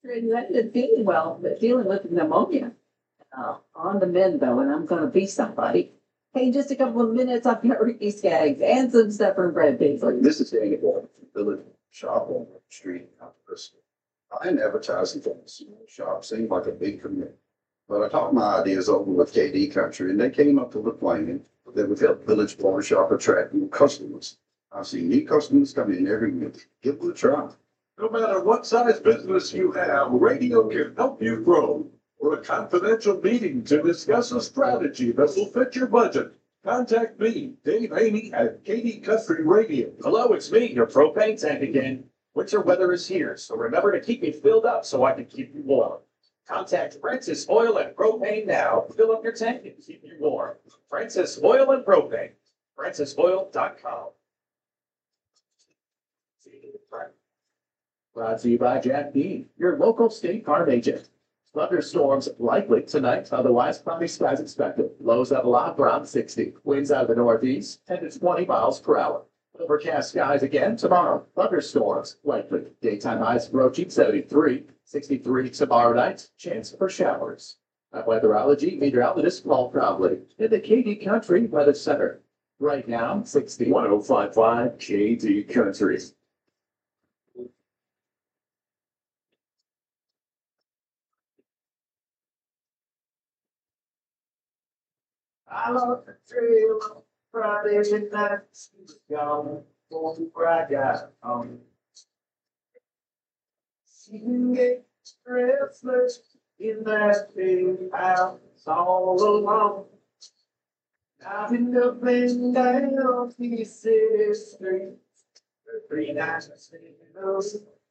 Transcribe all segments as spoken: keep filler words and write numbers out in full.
I've feeling well, but dealing with pneumonia. Uh, on the mend though, and I'm gonna be somebody. Hey, in just a couple of minutes, I've got Ricky Skaggs and some stuff from Brad Paisley. This is Danny Boy, Village Shop on the street in Congress. I ain't advertising for this shop, seemed like a big commitment. But I talked my ideas over with K D Country and they came up to the plan that would help Village Barbershop attract new customers. I see new customers come in every week. Give it a try. No matter what size business you have, radio can help you grow. For a confidential meeting to discuss a strategy that will fit your budget, contact me, Dave Haney at K D Country Radio. Hello, it's me, your propane tank again. Winter weather is here, so remember to keep me filled up so I can keep you warm. Contact Francis Oil and Propane now. Fill up your tank and keep you warm. Francis Oil and Propane. francis oil dot com. Brought to you by Jack Dean, your local State Farm agent. Thunderstorms likely tonight, otherwise cloudy skies expected. Lows at a lot around sixty. Winds out of the northeast, ten to twenty miles per hour. Overcast skies again tomorrow. Thunderstorms likely. Daytime highs approaching seventy-three. sixty-three tomorrow night. Chance for showers. At Weatherology, meteorologist Paul Crowley in the K D Country Weather Center. Right now, sixty. one oh five point five K D Country. I love the thrill of Friday night. Gone before I got home. She can get restless in that big house all alone. I've been up and down the city streets for three nights in a row.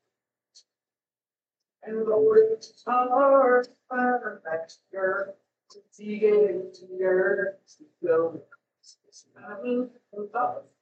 And Lord, it's hard to find a nice girl to get to your to go. I mean,